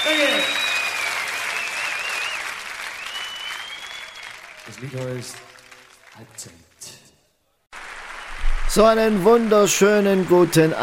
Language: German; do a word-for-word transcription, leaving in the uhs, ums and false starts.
Danke. Das Lied heißt Halbzeit. So einen wunderschönen guten